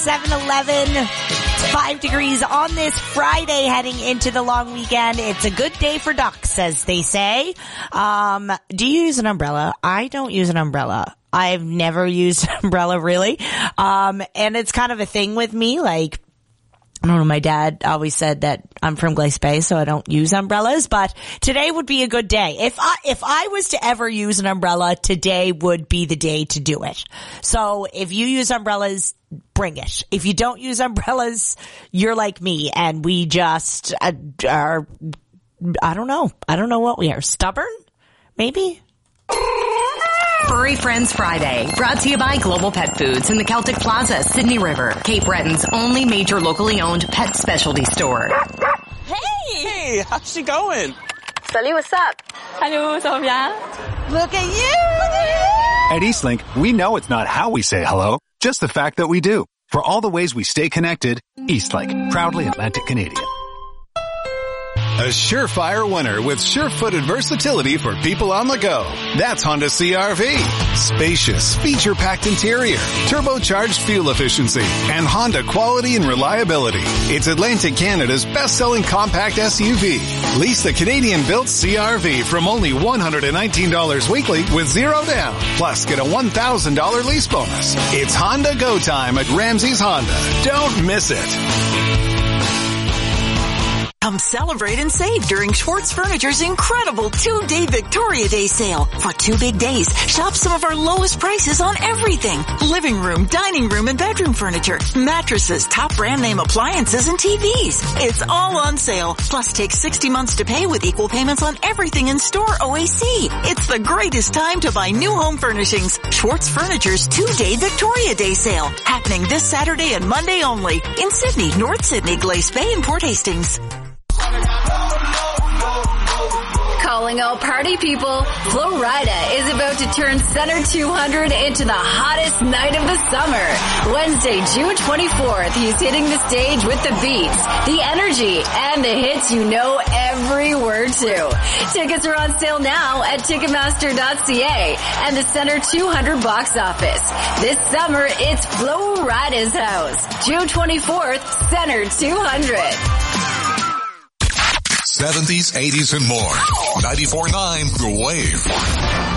7:11. It's 5 degrees on this Friday heading into the long weekend. It's a good day for ducks, as they say. Do you use an umbrella? I don't use an umbrella. I've never used an umbrella, really. And it's kind of a thing with me, like, I don't know, my dad always said that I'm from Glace Bay, so I don't use umbrellas, but today would be a good day. If I was to ever use an umbrella, today would be the day to do it. So if you use umbrellas, bring it. If you don't use umbrellas, you're like me, and we just are, I don't know what we are. Stubborn? Maybe? Furry Friends Friday, brought to you by Global Pet Foods in the Celtic Plaza, Sydney River, Cape Breton's only major locally owned pet specialty store. Hey, how's she going? Salut, what's up? Hello, ça va bien? Look at you! At Eastlink, we know it's not how we say hello, just the fact that we do. For all the ways we stay connected, Eastlink, proudly Atlantic Canadian. A surefire winner with sure-footed versatility for people on the go. That's Honda CR-V. Spacious, feature-packed interior, turbocharged fuel efficiency, and Honda quality and reliability. It's Atlantic Canada's best-selling compact SUV. Lease the Canadian-built CR-V from only $119 weekly with zero down. Plus, get a $1,000 lease bonus. It's Honda Go time at Ramsey's Honda. Don't miss it. Come celebrate and save during Schwartz Furniture's incredible 2-day Victoria Day sale. For 2 big days, shop some of our lowest prices on everything. Living room, dining room, and bedroom furniture, mattresses, top brand name appliances, and TVs. It's all on sale. Plus, take 60 months to pay with equal payments on everything in store OAC. It's the greatest time to buy new home furnishings. Schwartz Furniture's 2-day Victoria Day sale. Happening this Saturday and Monday only. In Sydney, North Sydney, Glace Bay, and Port Hastings. Calling all party people, Flo Rida is about to turn Center 200 into the hottest night of the summer. Wednesday, June 24th, he's hitting the stage with the beats, the energy, and the hits you know every word to. Tickets are on sale now at Ticketmaster.ca and the Center 200 box office. This summer, it's Flo Rida's house. June 24th, Center 200. 70s, 80s, and more. 94.9 The Wave.